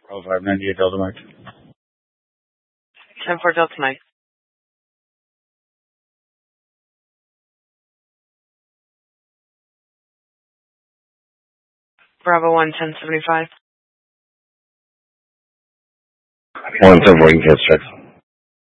Bravo 598 Delta Mike. 10-4 Delta Mike. Bravo 1, 1075. 174, you can catch checks.